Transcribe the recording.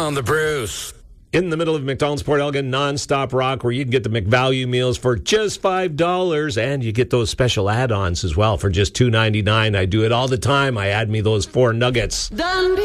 on the Bruce. In the middle of McDonald's Port Elgin nonstop rock, where you can get the McValue meals for just $5, and you get those special add-ons as well for just $2.99. I do it all the time. I add me those 4 nuggets.